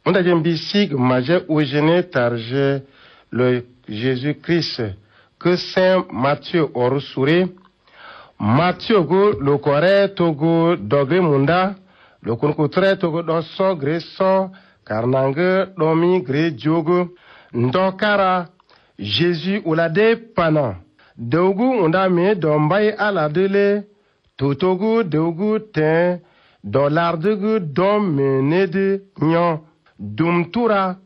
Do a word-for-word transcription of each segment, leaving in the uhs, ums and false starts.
On a dit bisig maje ojene tarje le Jésus-Christ que Saint Matthieu orusure Matthieu go le coré togo dogre munda le kunkutre togo do so gre so karnange domi gre jogo ndokara Jésus ulade pana dogu unda me dombai ala dele totogu dogu ten dolardugu dom menede nyon dumtura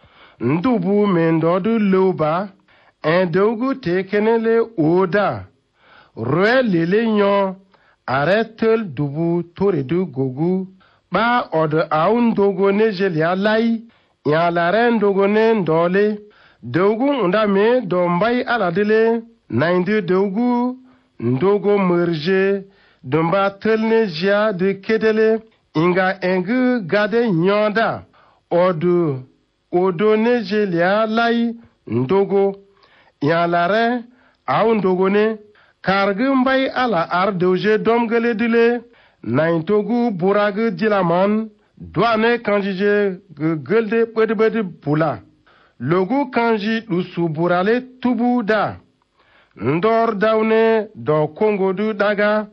ndubu mendodu luba en dogu tekenele oda roe lele nyon aretel dubu toredu gogu ba od aun dogo nejelia lai ya laren dogo ne ndole dogu undame dombai aladele nainde dogu ndogo merje domba telne jia de kedele inga engu gade nyonda odu odo nejelia lai ndogo ya lare aun dogo ne kargı mbay ala ar doje domgele dile naintogu buragı dilaman douane kanjije gelde bede bede bula logu kanji lusu burale tubu da ndor daune do kongo du daga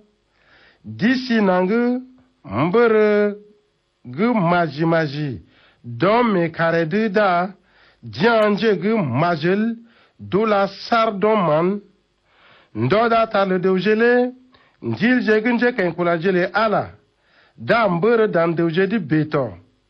disi nangu mbere gu maji maji dom kare du da dianje gu majel dula sardoman ndoda tale deujele njil jegunje kenkula jele ala da mbere dan deuje di beto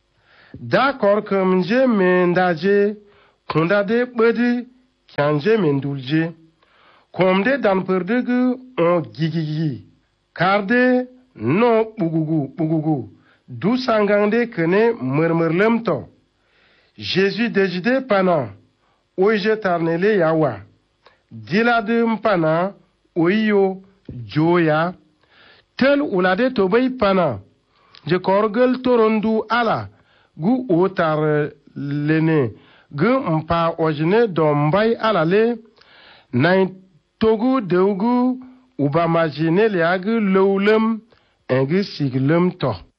da kor kumje mendaje kunda de bedi kanje mendulje komde dan perdegu on gigigi karde no bugugu bugugu du sangande kene murmurlem to Jésus dejide pana oje tarnele yawa dilade mpana oyo joya tel ulade tobay pana je korgel torondu ala gu otar lene gu mpa ojne dombay ala le nain togu deugu uba majine le ag lowlem engi siglem to